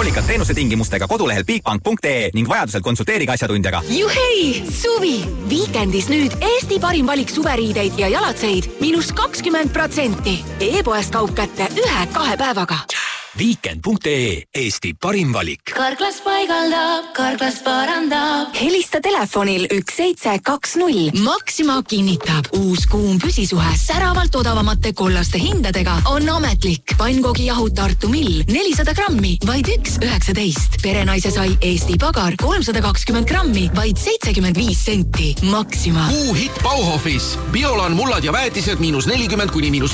hoolikalt teenuse tingimustega kodulehel bigbank.ee ning vajadusel konsulteerige asjatundjaga. Juhei! Suvi! Viikendis nüüd Eesti parim valik suveriideid ja jalatseid -20%. E-poest kaup kätte 1-2 päevaga. Weekend.ee, Eesti parim valik. Karklas paigaldab, Karklas parandab. Helista telefonil 1720. Maxima kinnitab. Uus kuum püsisuhe säravalt odavamate kollaste hindadega on ametlik. Pannkoogijahu Tartu Mill 400 grammi, vaid 1,19. Perenaise sai Eesti Pagar 320 grammi, vaid 75 senti. Maxima. Hitt Bauhofis. Biolan mullad ja väetised -40% ,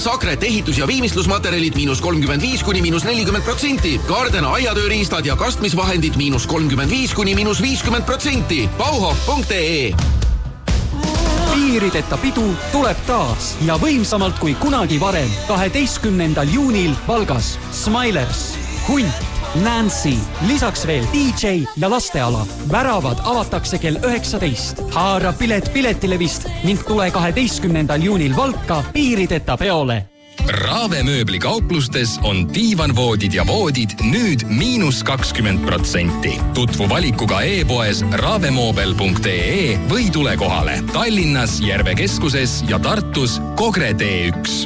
Sakret ehitus- ja viimistlusmaterjalid -35–40%, Gardena aiatööriistad ja kastmisvahendid -35–50%. Bauhof.ee. Piirideta pidu tuleb taas ja võimsamalt kui kunagi varem 12. juunil Valgas. Smilers, Hunt, Nancy, lisaks veel DJ ja lasteala. Väravad avatakse kell 19. Haara pilet piletilevist ning tule 12. juunil Valka piirideta peole. Raave mööblikauplustes on diivanvoodid ja voodid nüüd -20%. Tutvu valikuga e-poes ravemoobel.ee või tule kohale Tallinnas, Järve keskuses ja Tartus Kogre T1.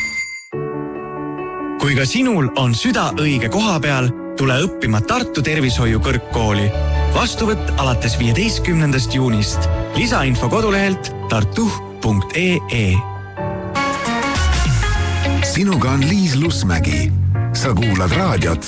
Kui ka sinul on süda õige koha peal, tule õppima Tartu Tervishoiu Kõrgkooli. Vastuvõtt alates 15. juunist. Lisainfo kodulehelt tartu.ee. Sinuga on Liis Lusmägi. Sa kuulad raadiot